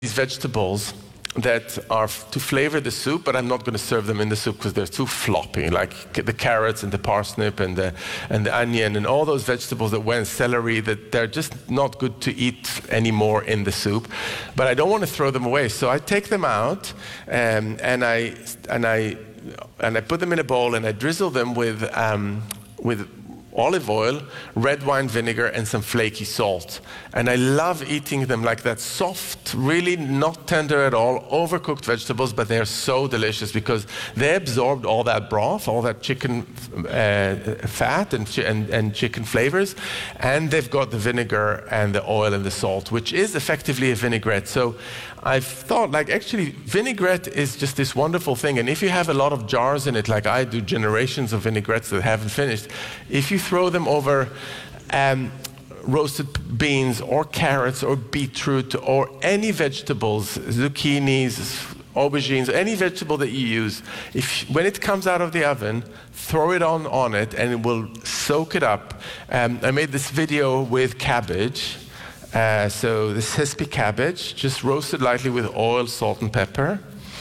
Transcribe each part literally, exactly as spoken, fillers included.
these vegetables that are f- to flavor the soup, but I'm not going to serve them in the soup because they're too floppy, like c- the carrots and the parsnip and the and the onion and all those vegetables that went, celery, that they're just not good to eat anymore in the soup. But I don't want to throw them away, so I take them out um, and I and I and I put them in a bowl and I drizzle them with um, with olive oil, red wine vinegar, and some flaky salt. And I love eating them like that, soft, really not tender at all, overcooked vegetables, but they're so delicious because they absorbed all that broth, all that chicken uh, fat and, chi- and, and chicken flavors, and they've got the vinegar and the oil and the salt, which is effectively a vinaigrette. So I've thought, like, actually, vinaigrette is just this wonderful thing, and if you have a lot of jars in it, like I do, generations of vinaigrettes that haven't finished, if you throw them over um, roasted beans or carrots or beetroot or any vegetables, zucchinis, aubergines, any vegetable that you use, if when it comes out of the oven, throw it on, on it and it will soak it up. Um, I made this video with cabbage. Uh, so this Hespe cabbage, just roasted lightly with oil, salt, and pepper.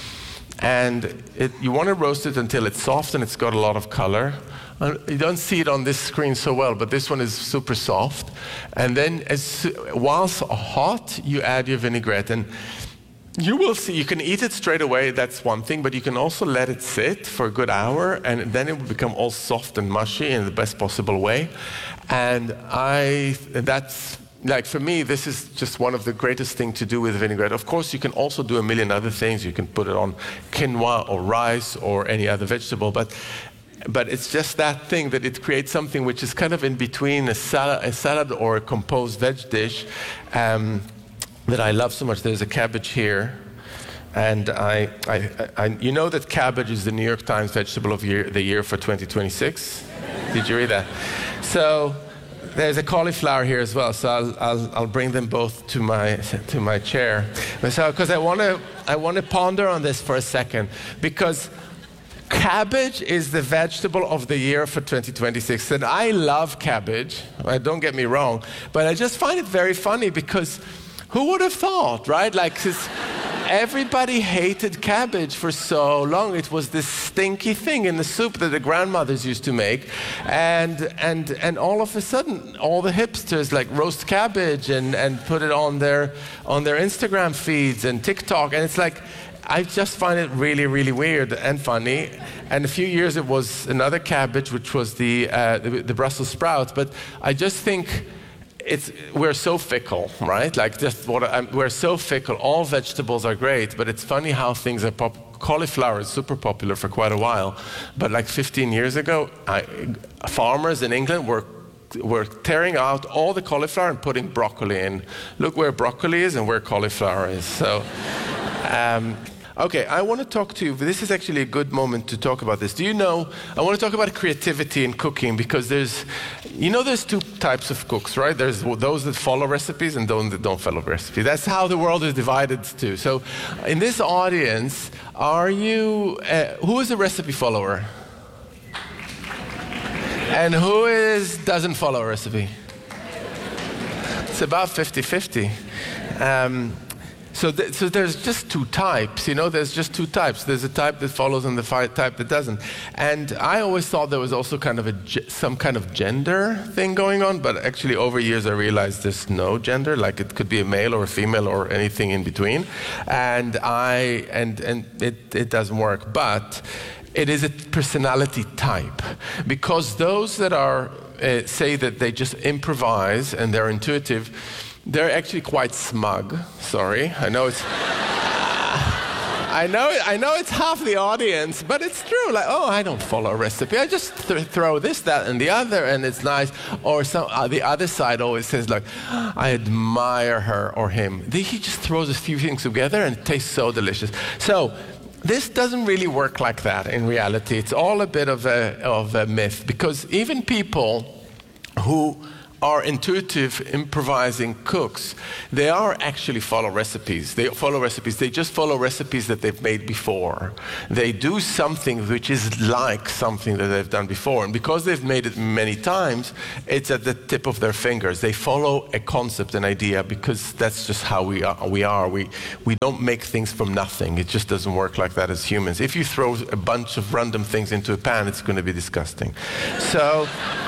And it, you want to roast it until it's soft and it's got a lot of color. Uh, you don't see it on this screen so well, but this one is super soft. And then as, whilst hot, you add your vinaigrette. And you will see, you can eat it straight away, that's one thing, but you can also let it sit for a good hour, and then it will become all soft and mushy in the best possible way. And I, that's, like for me, this is just one of the greatest things to do with vinaigrette. Of course, you can also do a million other things. You can put it on quinoa or rice or any other vegetable, but but it's just that thing that it creates something which is kind of in between a salad, a salad or a composed veg dish um, that I love so much. There's a cabbage here. And I, I, I, you know that cabbage is the New York Times vegetable of year, the year for twenty twenty-six? Did you read that? So there's a cauliflower here as well, so I'll, I'll, I'll bring them both to my, to my chair. So, because I want to I want to ponder on this for a second, because cabbage is the vegetable of the year for twenty twenty-six. And I love cabbage, right? Don't get me wrong, but I just find it very funny because who would have thought, right? Like, everybody hated cabbage for so long. It was this stinky thing in the soup that the grandmothers used to make. And and and all of a sudden, all the hipsters like roast cabbage and, and put it on their on their Instagram feeds and TikTok. And it's like, I just find it really, really weird and funny. And a few years it was another cabbage, which was the uh, the, the Brussels sprouts. But I just think It's, we're so fickle, right? Like, just what I'm, we're so fickle. All vegetables are great, but it's funny how things are pop. Cauliflower is super popular for quite a while, but like fifteen years ago, I, farmers in England were were tearing out all the cauliflower and putting broccoli in. Look where broccoli is and where cauliflower is. So. Um, Okay, I want to talk to you. This is actually a good moment to talk about this. Do you know, I want to talk about creativity in cooking, because there's, you know, there's two types of cooks, right? There's those that follow recipes and those that don't follow recipes. That's how the world is divided too. So in this audience, are you, uh, who is a recipe follower? And who is doesn't follow a recipe? It's about fifty-fifty. Um, So, th- so there's just two types, you know, there's just two types. There's a type that follows and the fi- type that doesn't. And I always thought there was also kind of a ge- some kind of gender thing going on, but actually over years I realized there's no gender, like it could be a male or a female or anything in between. And I, and, and it, it doesn't work, but it is a personality type, because those that are, uh, say that they just improvise and they're intuitive, they're actually quite smug. Sorry, I know it's. I know, I know it's half the audience, but it's true. Like, oh, I don't follow a recipe. I just th- throw this, that, and the other, and it's nice. Or some, uh, the other side always says, like, I admire her or him. He just throws a few things together and it tastes so delicious. So this doesn't really work like that in reality. It's all a bit of a, of a myth, because even people who are intuitive, improvising cooks. They are actually follow recipes. They follow recipes. They just follow recipes that they've made before. They do something which is like something that they've done before. And because they've made it many times, it's at the tip of their fingers. They follow a concept, an idea, because that's just how we are. We, are. we, we don't make things from nothing. It just doesn't work like that as humans. If you throw a bunch of random things into a pan, it's going to be disgusting. So,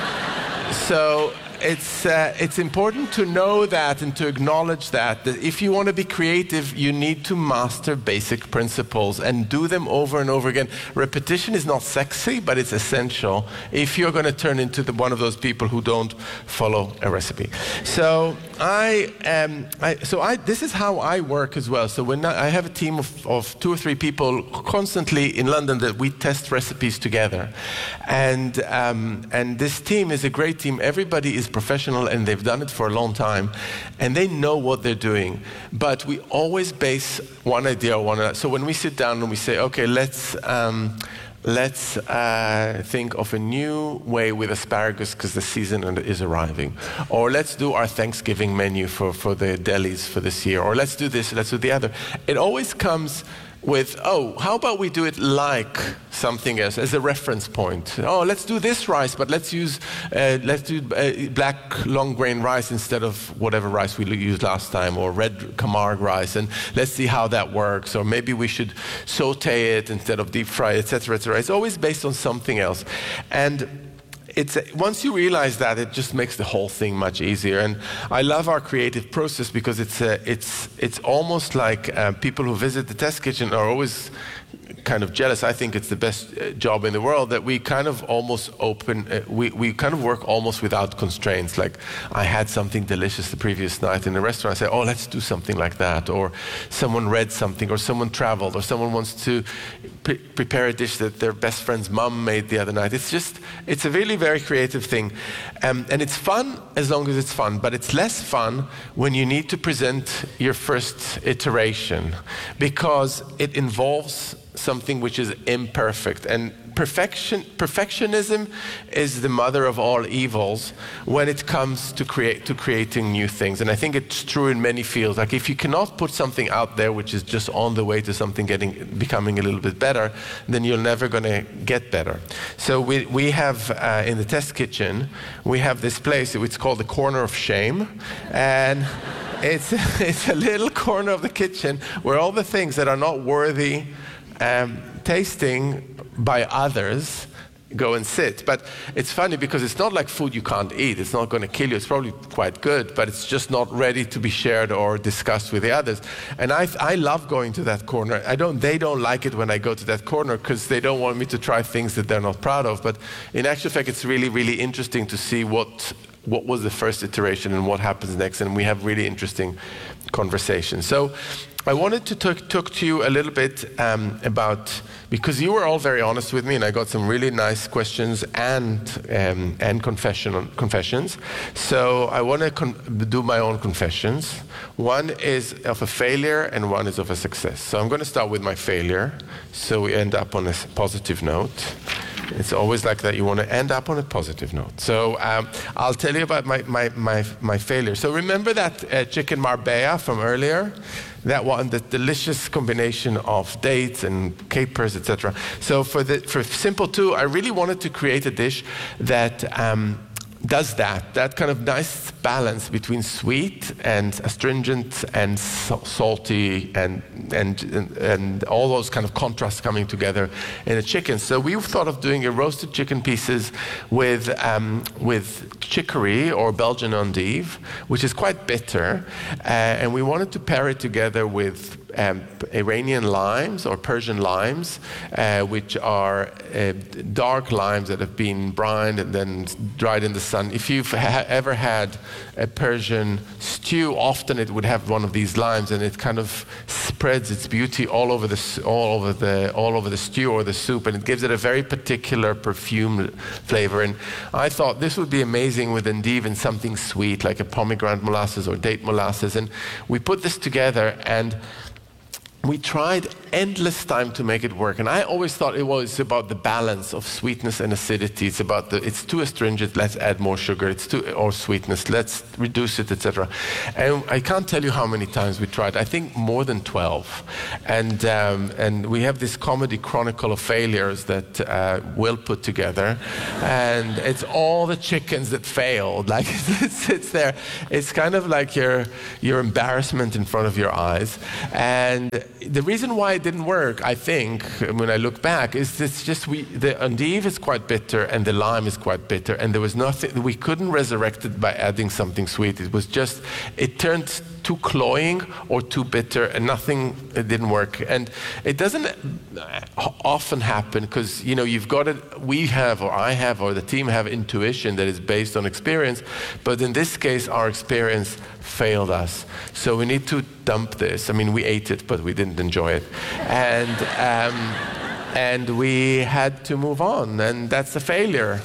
so It's, uh, it's important to know that and to acknowledge that, that if you want to be creative, you need to master basic principles and do them over and over again. Repetition is not sexy, but it's essential if you're going to turn into the, one of those people who don't follow a recipe. So I, um, I, so I, this is how I work as well. So when I, I have a team of, of two or three people constantly in London that we test recipes together. And, um, and this team is a great team. Everybody is professional and they've done it for a long time and they know what they're doing, but we always base one idea on one another. So when we sit down and we say, okay, let's um, let's uh, think of a new way with asparagus because the season is arriving, or let's do our Thanksgiving menu for, for the delis for this year, or let's do this, let's do the other. It always comes with, oh, how about we do it like something else as a reference point? Oh, let's do this rice, but let's use uh, let's do uh, black long grain rice instead of whatever rice we used last time, or red Camargue rice, and let's see how that works. Or maybe we should saute it instead of deep fry, et cetera, et cetera. It's always based on something else, and It's, once you realize that, it just makes the whole thing much easier. And I love our creative process because it's, uh, it's, it's almost like uh, people who visit the test kitchen are always kind of jealous. I think it's the best uh, job in the world that we kind of almost open, uh, we, we kind of work almost without constraints. Like I had something delicious the previous night in a restaurant. I say, oh, let's do something like that. Or someone read something, or someone traveled, or someone wants to pre prepare a dish that their best friend's mom made the other night. It's just, it's a really very creative thing. Um, and it's fun as long as it's fun, but it's less fun when you need to present your first iteration because it involves something which is imperfect. And perfection, perfectionism is the mother of all evils when it comes to create to creating new things. And I think it's true in many fields. Like if you cannot put something out there which is just on the way to something getting becoming a little bit better, then you're never going to get better. So we we have uh, in the test kitchen we have this place. It's called the Corner of Shame, and it's it's a little corner of the kitchen where all the things that are not worthy Um, tasting by others go and sit. But it's funny because it's not like food you can't eat. It's not going to kill you. It's probably quite good, but it's just not ready to be shared or discussed with the others. And I, I love going to that corner. I don't, they don't like it when I go to that corner because they don't want me to try things that they're not proud of. But in actual fact, it's really, really interesting to see what what was the first iteration and what happens next. And we have really interesting conversations. So I wanted to talk, talk to you a little bit um, about, because you were all very honest with me and I got some really nice questions and um, and confession, confessions. So I want to con do my own confessions. One is of a failure and one is of a success. So I'm going to start with my failure so we end up on a positive note. It's always like that. You want to end up on a positive note. So um, I'll tell you about my, my, my, my failure. So remember that uh, chicken marbella from earlier? That one, the delicious combination of dates and capers, et cetera. So for, the, for Simple two, I really wanted to create a dish that um, does that, that kind of nice balance between sweet and astringent and salty and, and, and, and all those kind of contrasts coming together in a chicken. So we've thought of doing a roasted chicken pieces with, um, with chicory or Belgian endive, which is quite bitter. Uh, and we wanted to pair it together with Um, Iranian limes or Persian limes, uh, which are uh, dark limes that have been brined and then dried in the sun. If you've ha ever had a Persian stew, often it would have one of these limes, and it kind of spreads its beauty all over the all over the all over the stew or the soup, and it gives it a very particular perfume flavor. And I thought this would be amazing with endive and something sweet like a pomegranate molasses or date molasses. And we put this together, and we tried endless time to make it work. And I always thought it was about the balance of sweetness and acidity. It's about the, it's too astringent, let's add more sugar. It's too, or sweetness, let's reduce it, et cetera. And I can't tell you how many times we tried. I think more than twelve. And, um, and we have this comedy chronicle of failures that uh, Will put together. And it's all the chickens that failed. Like, it sits there. It's kind of like your, your embarrassment in front of your eyes. And the reason why it didn't work, I think, when I look back, is it's just we, the endive is quite bitter and the lime is quite bitter, and there was nothing, we couldn't resurrect it by adding something sweet. It was just, it turned too cloying or too bitter, and nothing, it didn't work. And it doesn't often happen because, you know, you've got it, we have, or I have, or the team have intuition that is based on experience, but in this case, our experience failed us. So we need to dump this. I mean, we ate it, but we didn't enjoy it. And, um, and we had to move on, and that's a failure.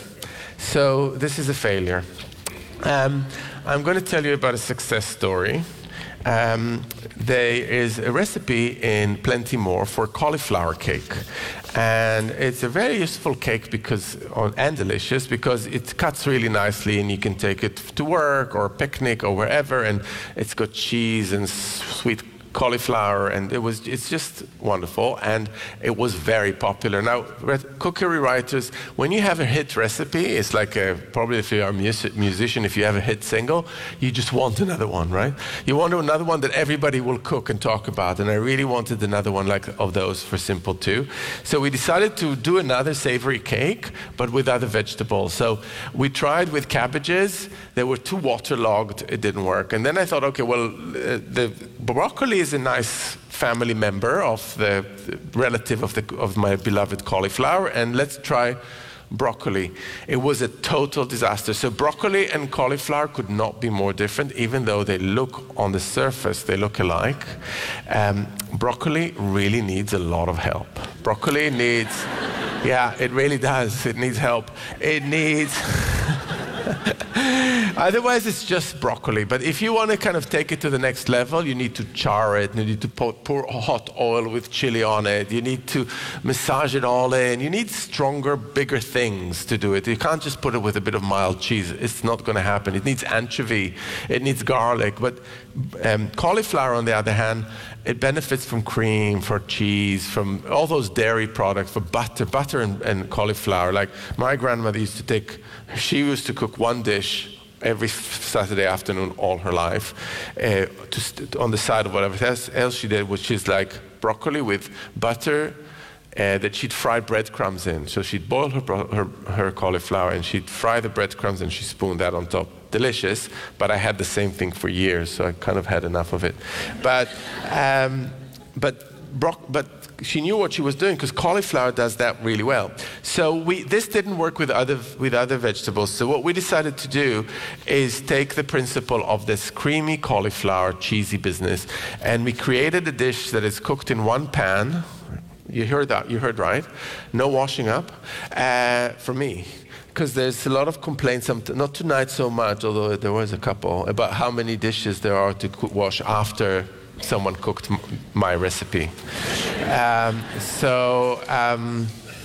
So this is a failure. Um, I'm going to tell you about a success story. Um, there is a recipe in Plenty More for cauliflower cake, and it's a very useful cake because, and delicious, because it cuts really nicely, and you can take it to work or a picnic or wherever, and it's got cheese and sweet cauliflower, and it was, it's just wonderful, and it was very popular. Now, cookery writers, when you have a hit recipe, it's like a, probably if you're a music, musician, if you have a hit single, you just want another one, right? You want another one that everybody will cook and talk about, and I really wanted another one like of those for Simple two. So we decided to do another savory cake, but with other vegetables. So we tried with cabbages. They were too waterlogged. It didn't work. And then I thought, okay, well, uh, the broccoli is a nice family member of the, the relative of, the, of my beloved cauliflower, and let's try broccoli. It was a total disaster. So broccoli and cauliflower could not be more different, even though they look on the surface, they look alike. Um, broccoli really needs a lot of help. Broccoli needs, yeah, it really does. It needs help. It needs... Otherwise, it's just broccoli. But if you want to kind of take it to the next level, you need to char it. You need to pour, pour hot oil with chili on it. You need to massage it all in. You need stronger, bigger things to do it. You can't just put it with a bit of mild cheese. It's not going to happen. It needs anchovy. It needs garlic. But um, cauliflower, on the other hand, it benefits from cream, for cheese, from all those dairy products, for butter, butter and, and cauliflower. Like my grandmother used to take, she used to cook one dish every Saturday afternoon all her life, uh, to st- on the side of whatever else, else she did, which is like broccoli with butter uh, that she'd fry breadcrumbs in. So she'd boil her, bro- her, her cauliflower and she'd fry the breadcrumbs and she spooned that on top. Delicious, but I had the same thing for years, so I kind of had enough of it. But, um, but, bro- but she knew what she was doing because cauliflower does that really well. So we, this didn't work with other, with other vegetables. So what we decided to do is take the principle of this creamy cauliflower cheesy business, and we created a dish that is cooked in one pan. You heard that, you heard right. No washing up, uh, for me. Because there's a lot of complaints, not tonight so much, although there was a couple, about how many dishes there are to wash after someone cooked m- my recipe. Um, so um,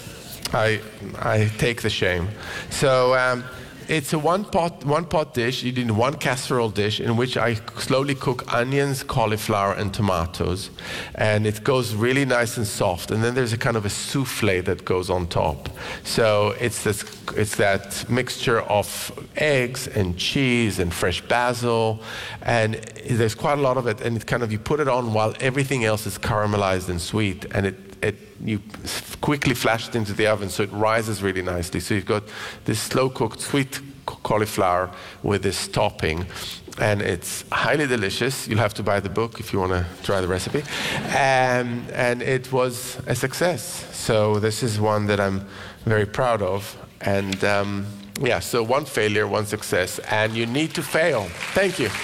I, I take the shame. So um, it's a one pot, one pot dish, you need one casserole dish in which I slowly cook onions, cauliflower, and tomatoes. And it goes really nice and soft. And then there's a kind of a souffle that goes on top. So it's this, it's that mixture of eggs and cheese and fresh basil. And there's quite a lot of it. And it kind of, you put it on while everything else is caramelized and sweet. And it, it you quickly flash it into the oven so it rises really nicely. So you've got this slow-cooked sweet cauliflower with this topping, and it's highly delicious. You'll have to buy the book if you want to try the recipe. Um, and it was a success. So this is one that I'm very proud of. And um, yeah, so one failure, one success, and you need to fail. Thank you.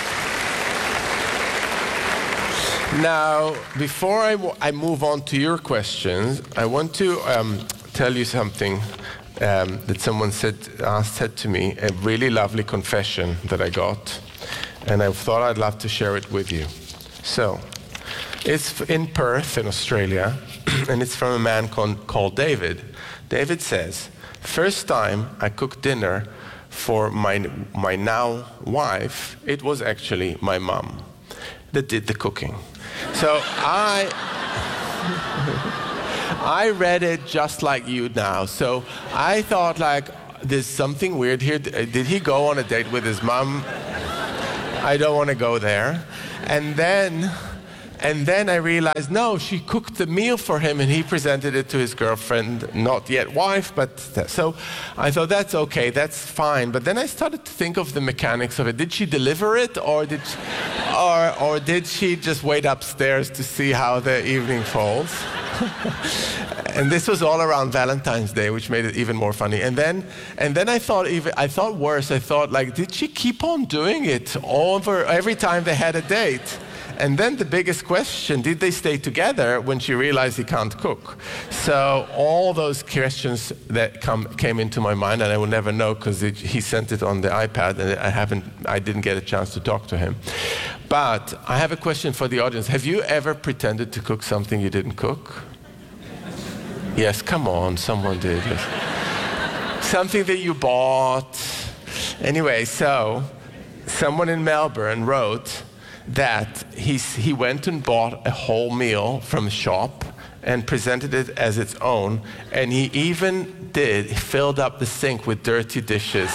Now, before I, w- I move on to your questions, I want to um, tell you something um, that someone said, uh, said to me, a really lovely confession that I got, and I thought I'd love to share it with you. So, It's in Perth, in Australia, and it's from a man called, called David. David says, first time I cooked dinner for my, my now wife, it was actually my mom that did the cooking. So I, I read it just like you now. So I thought, like, there's something weird here. Did he go on a date with his mom? I don't want to go there. And then, and then I realized, no, she cooked the meal for him and he presented it to his girlfriend, not yet wife, but th- so I thought that's okay, that's fine. But then I started to think of the mechanics of it. Did she deliver it, or did she, or, or did she just wait upstairs to see how the evening falls? And this was all around Valentine's Day, which made it even more funny. And then, and then I thought even, I thought worse. I thought, like, did she keep on doing it over every time they had a date? And then the biggest question, did they stay together when she realized he can't cook? So all those questions that come, came into my mind, and I will never know because he sent it on the iPad, and I haven't, I didn't get a chance to talk to him. But I have a question for the audience. Have you ever pretended to cook something you didn't cook? Yes, come on, someone did. Yes. Something that you bought. Anyway, so someone in Melbourne wrote that he, he went and bought a whole meal from a shop and presented it as its own, and he even did, he filled up the sink with dirty dishes.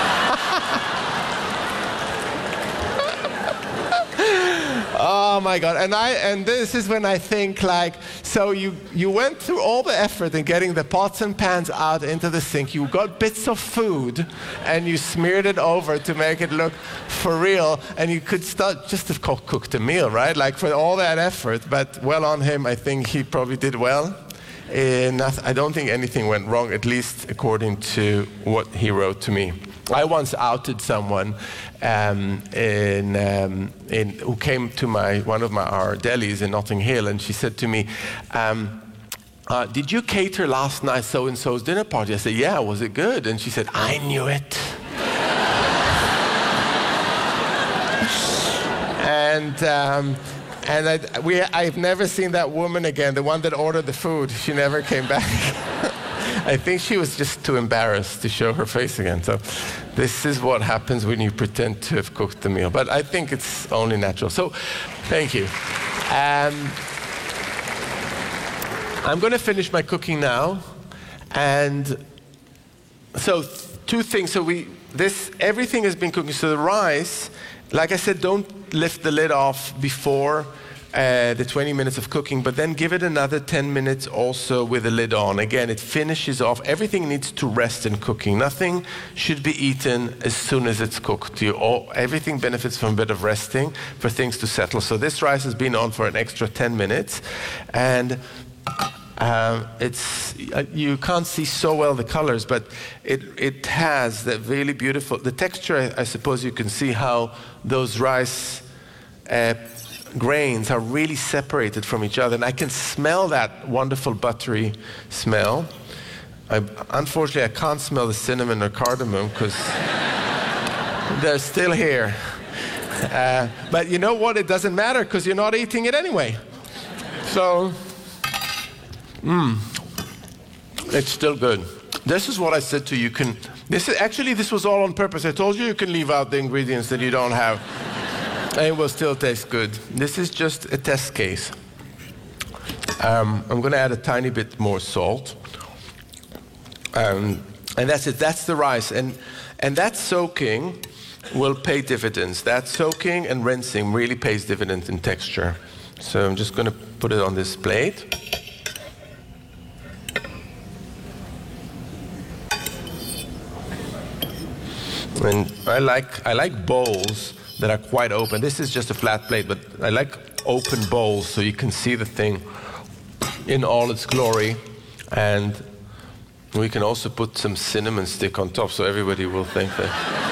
Oh my God, and I and this is when I think, like, so you, you went through all the effort in getting the pots and pans out into the sink, you got bits of food, and you smeared it over to make it look for real, and you could start just have cooked a meal, right? Like, for all that effort, but well on him, I think he probably did well. And I don't think anything went wrong, at least according to what he wrote to me. I once outed someone um, in, um, in, who came to my, one of my, our delis in Notting Hill, and she said to me, um, uh, did you cater last night so-and-so's dinner party? I said, yeah, was it good? And she said, I knew it. and um, and I, we, I've never seen that woman again, the one that ordered the food. She never came back. I think she was just too embarrassed to show her face again. So this is what happens when you pretend to have cooked the meal. But I think it's only natural. So thank you. Um, I'm going to finish my cooking now. And so two things. So we, this, everything has been cooking. So the rice, like I said, don't lift the lid off before Uh, the twenty minutes of cooking, but then give it another ten minutes also with the lid on. Again, it finishes off. Everything needs to rest in cooking. Nothing should be eaten as soon as it's cooked. You all, everything benefits from a bit of resting for things to settle. So this rice has been on for an extra ten minutes, and um, it's uh, you can't see so well the colors, but it it has that really beautiful, the texture. I, I suppose you can see how those rice uh, grains are really separated from each other, and I can smell that wonderful buttery smell. I, unfortunately, I can't smell the cinnamon or cardamom because they're still here. Uh, but you know what? It doesn't matter because you're not eating it anyway. So, mmm, it's still good. This is what I said to you. You can. This is actually this was all on purpose. I told you you can leave out the ingredients that you don't have. And it will still taste good. This is just a test case. Um, I'm going to add a tiny bit more salt. Um, and that's it. That's the rice. And, and that soaking will pay dividends. That soaking and rinsing really pays dividends in texture. So I'm just going to put it on this plate. And I like, I like bowls that are quite open. This is just a flat plate, but I like open bowls so you can see the thing in all its glory. And we can also put some cinnamon stick on top so everybody will think that.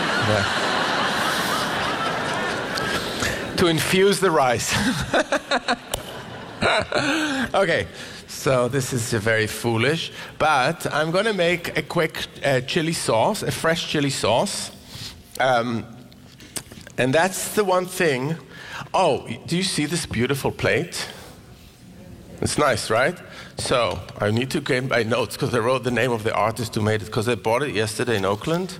Yeah. To infuse the rice. Okay, so this is very foolish, but I'm going to make a quick uh, chili sauce, a fresh chili sauce. Um, And that's the one thing. Oh, do you see this beautiful plate? It's nice, right? So I need to get my notes because I wrote the name of the artist who made it because I bought it yesterday in Oakland.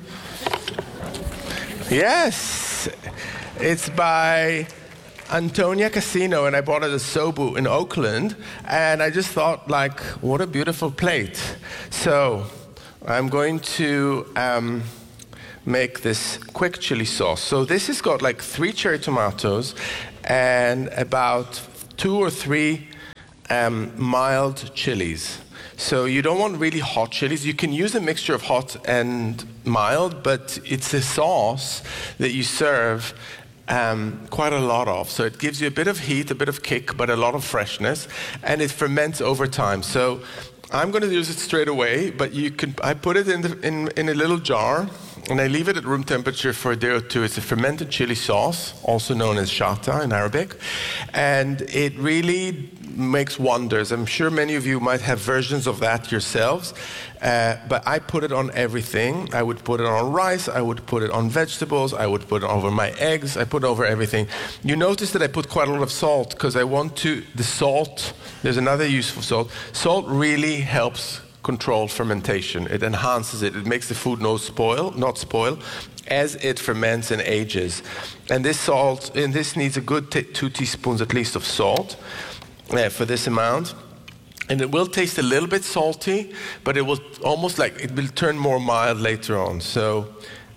Yes, it's by Antonia Cassino, and I bought it at Sobu in Oakland, and I just thought, like, what a beautiful plate. So I'm going to um, make this quick chili sauce. So this has got like three cherry tomatoes and about two or three um, mild chilies. So you don't want really hot chilies. You can use a mixture of hot and mild, but it's a sauce that you serve Um, quite a lot of. So it gives you a bit of heat, a bit of kick, but a lot of freshness, and it ferments over time. So I'm going to use it straight away, but you can. I put it in, the, in, in a little jar, and I leave it at room temperature for a day or two. It's a fermented chili sauce, also known as shata in Arabic, and it really makes wonders. I'm sure many of you might have versions of that yourselves, uh, but I put it on everything. I would put it on rice, I would put it on vegetables, I would put it over my eggs, I put it over everything. You notice that I put quite a lot of salt because I want to, the salt, there's another use for salt. Salt really helps control fermentation. It enhances it. It makes the food no spoil, not spoil, as it ferments and ages. And this salt, and this needs a good t- two teaspoons at least of salt. Uh, for this amount, and it will taste a little bit salty, but it will almost like it will turn more mild later on. So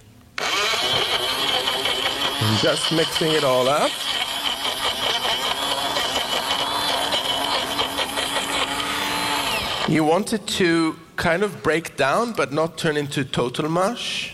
I'm just mixing it all up. You want it to kind of break down but not turn into total mush.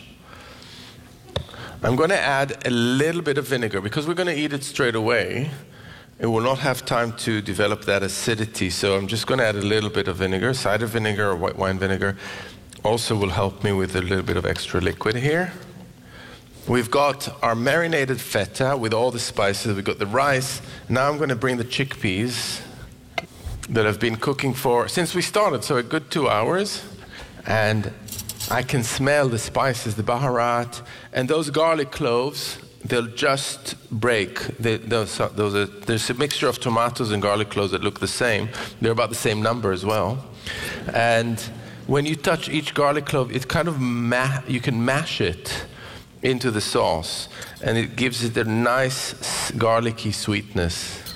I'm going to add a little bit of vinegar because we're going to eat it straight away. It will not have time to develop that acidity, so I'm just going to add a little bit of vinegar. Cider vinegar or white wine vinegar also will help me with a little bit of extra liquid here. We've got our marinated feta with all the spices. We've got the rice. Now I'm going to bring the chickpeas that I've been cooking for since we started, so a good two hours. And I can smell the spices, the baharat, and those garlic cloves. They'll just break. They, those, those are, there's a mixture of tomatoes and garlic cloves that look the same. They're about the same number as well. And when you touch each garlic clove, it kind of ma- you can mash it into the sauce, and it gives it a nice garlicky sweetness.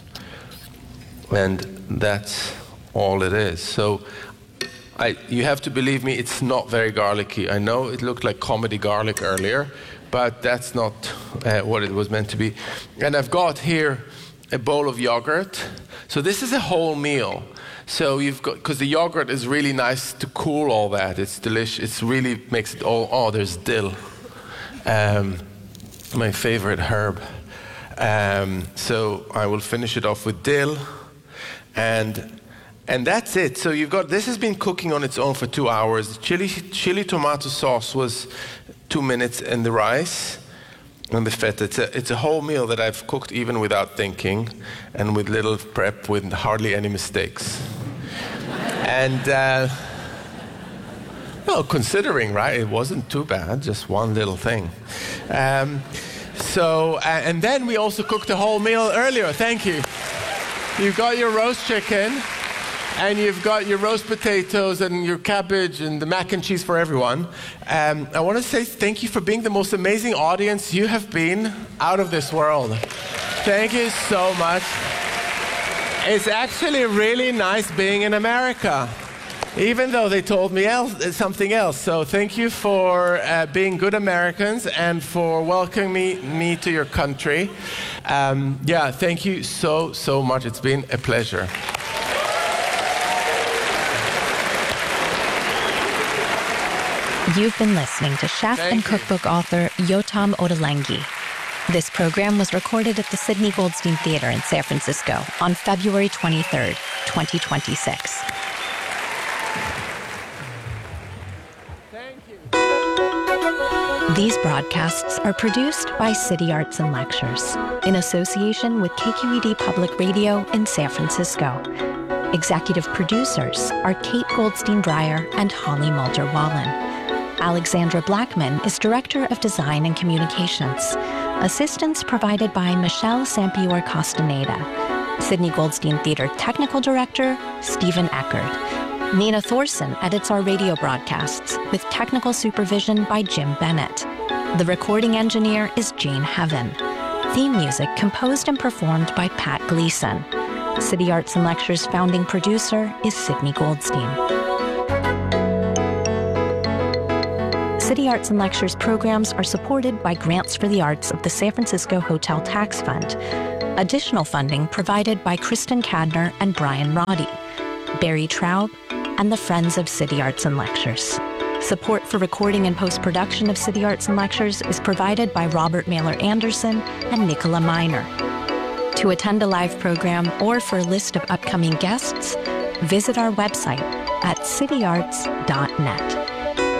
And that's all it is. So I, you have to believe me, it's not very garlicky. I know it looked like comedy garlic earlier, but that's not uh, what it was meant to be. And I've got here a bowl of yogurt. So this is a whole meal. So you've got, because the yogurt is really nice to cool all that. It's delicious. It really makes it all, oh, there's dill. Um, my favorite herb. Um, so I will finish it off with dill. And and that's it. So you've got, this has been cooking on its own for two hours. Chili, chili tomato sauce was two minutes, and the rice and the feta. It's a, it's a whole meal that I've cooked even without thinking and with little prep, with hardly any mistakes. And, uh, well, considering, right, it wasn't too bad, just one little thing. Um, so, uh, and then we also cooked a whole meal earlier. Thank you. You've got your roast chicken, and you've got your roast potatoes and your cabbage and the mac and cheese for everyone. Um, I want to say thank you for being the most amazing audience. You have been out of this world. Thank you so much. It's actually really nice being in America, even though they told me else, something else. So thank you for uh, being good Americans and for welcoming me, me to your country. Um, yeah, thank you so, so much. It's been a pleasure. You've been listening to chef Thank and you. cookbook author Yotam Ottolenghi. This program was recorded at the Sidney Goldstein Theater in San Francisco on February twenty-third, twenty twenty-six. Thank you. These broadcasts are produced by City Arts and Lectures in association with K Q E D Public Radio in San Francisco. Executive producers are Kate Goldstein Dreyer and Holly Mulder-Wallen. Alexandra Blackman is Director of Design and Communications. Assistance provided by Michelle Sampior Castaneda. Sydney Goldstein Theatre Technical Director, Stephen Eckert. Nina Thorson edits our radio broadcasts with technical supervision by Jim Bennett. The recording engineer is Jane Heaven. Theme music composed and performed by Pat Gleason. City Arts and Lectures founding producer is Sydney Goldstein. City Arts and Lectures programs are supported by grants for the arts of the San Francisco Hotel Tax Fund. Additional funding provided by Kristen Cadner and Brian Roddy, Barry Traub, and the Friends of City Arts and Lectures. Support for recording and post-production of City Arts and Lectures is provided by Robert Mailer Anderson and Nicola Miner. To attend a live program or for a list of upcoming guests, visit our website at city arts dot net.